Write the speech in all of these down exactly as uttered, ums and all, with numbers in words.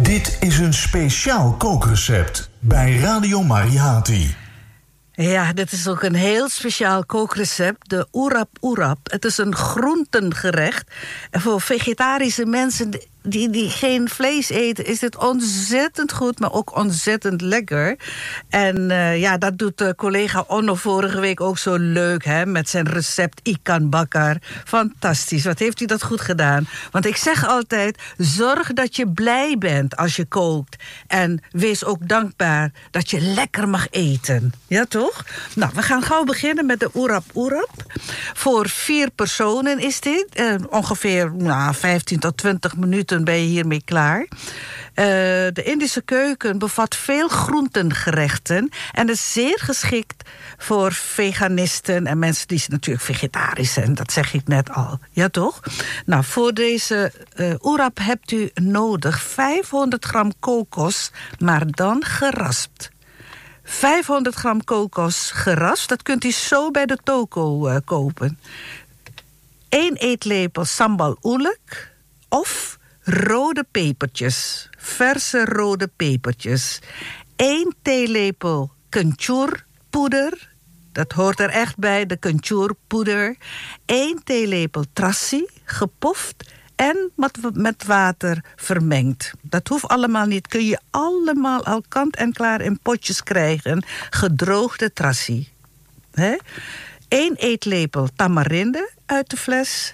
Dit is een speciaal kookrecept bij Radio Mariati. Ja, dit is ook een heel speciaal kookrecept, de oerap oerap. Het is een groentengerecht. En voor vegetarische mensen die, die geen vlees eten, is dit ontzettend goed, maar ook ontzettend lekker. En uh, ja, dat doet uh, collega Onno vorige week ook zo leuk, hè, met zijn recept ikan bakar. Fantastisch, wat heeft hij dat goed gedaan. Want ik zeg altijd, zorg dat je blij bent als je kookt. En wees ook dankbaar dat je lekker mag eten. Ja, toch? Nou, we gaan gauw beginnen met de oerap oerap. Voor vier personen is dit. Uh, ongeveer nou, vijftien tot twintig minuten ben je hiermee klaar. Uh, de Indische keuken bevat veel groentengerechten en is zeer geschikt voor veganisten en mensen die natuurlijk vegetarisch zijn. Dat zeg ik net al. Ja, toch? Nou, voor deze uh, oerap hebt u nodig vijfhonderd gram kokos, maar dan geraspt. vijfhonderd gram kokos geraspt, dat kunt u zo bij de toko uh, kopen. één eetlepel sambal oelek of rode pepertjes, verse rode pepertjes. één theelepel kencurpoeder, dat hoort er echt bij, de kencurpoeder. één theelepel trassi, gepoft en met, met water vermengd. Dat hoeft allemaal niet, kun je allemaal al kant en klaar in potjes krijgen. Gedroogde trassi. He? één eetlepel tamarinde uit de fles.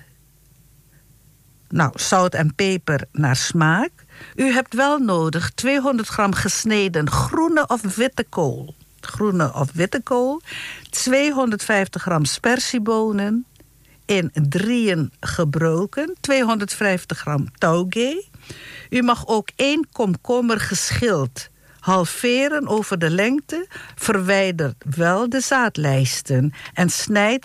Nou, zout en peper naar smaak. U hebt wel nodig tweehonderd gram gesneden groene of witte kool. Groene of witte kool. tweehonderdvijftig gram spersiebonen. In drieën gebroken. tweehonderdvijftig gram tauge. U mag ook één komkommer geschild halveren over de lengte. Verwijder wel de zaadlijsten en snijd